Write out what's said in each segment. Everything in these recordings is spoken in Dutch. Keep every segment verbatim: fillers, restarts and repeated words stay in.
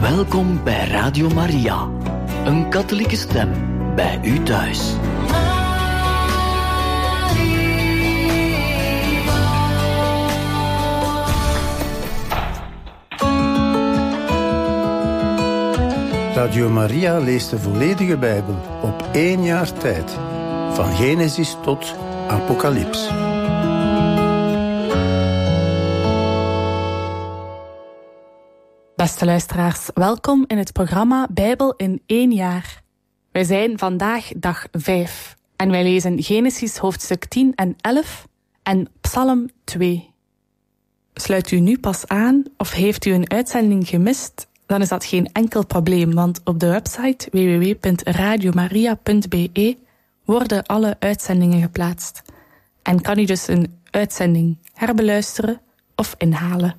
Welkom bij Radio Maria, een katholieke stem bij u thuis. Radio Maria leest de volledige Bijbel op één jaar tijd, van Genesis tot Apocalyps. Beste luisteraars, welkom in het programma Bijbel in één jaar. Wij zijn vandaag dag vijf en wij lezen Genesis hoofdstuk tien en elf en Psalm twee. Sluit u nu pas aan of heeft u een uitzending gemist? Dan is dat geen enkel probleem, want op de website w w w punt radiomaria punt b e worden alle uitzendingen geplaatst. En kan u dus een uitzending herbeluisteren of inhalen.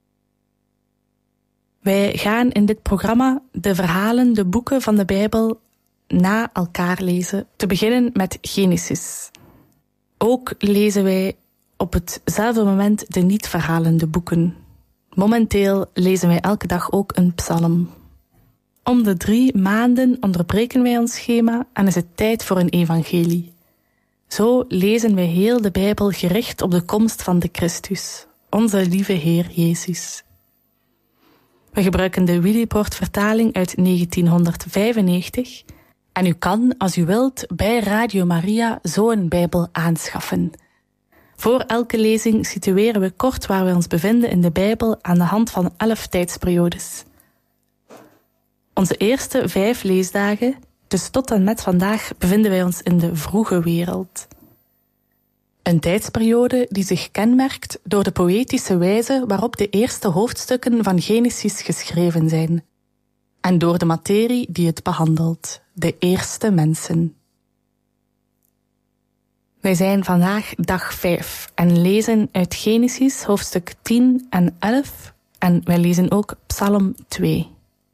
Wij gaan in dit programma de verhalen, de boeken van de Bijbel na elkaar lezen. Te beginnen met Genesis. Ook lezen wij op hetzelfde moment de niet-verhalende boeken. Momenteel lezen wij elke dag ook een psalm. Om de drie maanden onderbreken wij ons schema en is het tijd voor een evangelie. Zo lezen wij heel de Bijbel gericht op de komst van de Christus, onze lieve Heer Jezus. We gebruiken de Willibrord-vertaling uit negentienhonderdvijfennegentig en u kan, als u wilt, bij Radio Maria zo'n Bijbel aanschaffen. Voor elke lezing situeren we kort waar we ons bevinden in de Bijbel aan de hand van elf tijdsperiodes. Onze eerste vijf leesdagen, dus tot en met vandaag, bevinden wij ons in de vroege wereld. Een tijdsperiode die zich kenmerkt door de poëtische wijze waarop de eerste hoofdstukken van Genesis geschreven zijn. En door de materie die het behandelt, de eerste mensen. Wij zijn vandaag dag vijf en lezen uit Genesis hoofdstuk tien en elf en wij lezen ook Psalm twee.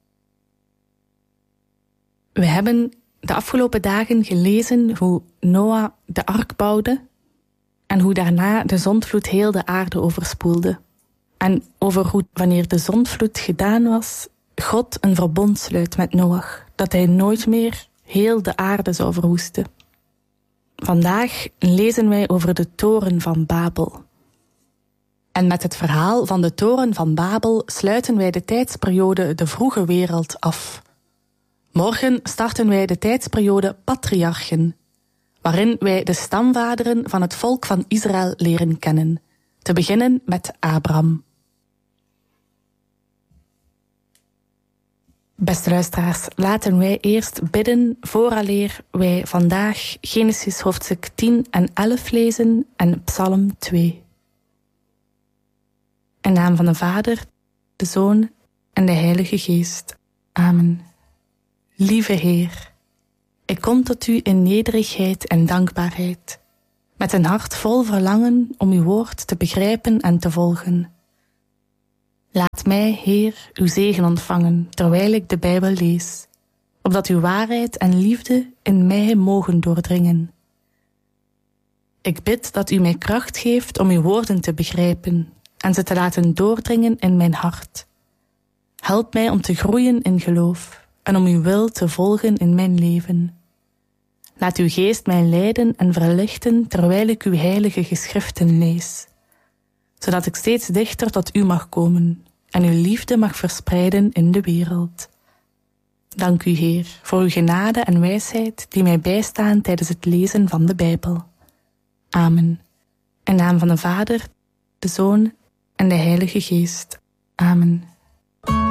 We hebben de afgelopen dagen gelezen hoe Noah de ark bouwde en hoe daarna de zondvloed heel de aarde overspoelde. En over hoe, wanneer de zondvloed gedaan was, God een verbond sluit met Noach, dat hij nooit meer heel de aarde zou verwoesten. Vandaag lezen wij over de toren van Babel. En met het verhaal van de toren van Babel sluiten wij de tijdsperiode de vroege wereld af. Morgen starten wij de tijdsperiode patriarchen, waarin wij de stamvaderen van het volk van Israël leren kennen, te beginnen met Abraham. Beste luisteraars, laten wij eerst bidden vooraleer wij vandaag Genesis hoofdstuk tien en elf lezen en Psalm twee. In naam van de Vader, de Zoon en de Heilige Geest. Amen. Lieve Heer, ik kom tot u in nederigheid en dankbaarheid, met een hart vol verlangen om uw woord te begrijpen en te volgen. Laat mij, Heer, uw zegen ontvangen, terwijl ik de Bijbel lees, opdat uw waarheid en liefde in mij mogen doordringen. Ik bid dat u mij kracht geeft om uw woorden te begrijpen en ze te laten doordringen in mijn hart. Help mij om te groeien in geloof en om uw wil te volgen in mijn leven. Laat uw geest mij leiden en verlichten terwijl ik uw heilige geschriften lees, zodat ik steeds dichter tot u mag komen en uw liefde mag verspreiden in de wereld. Dank u, Heer, voor uw genade en wijsheid die mij bijstaan tijdens het lezen van de Bijbel. Amen. In naam van de Vader, de Zoon en de Heilige Geest. Amen.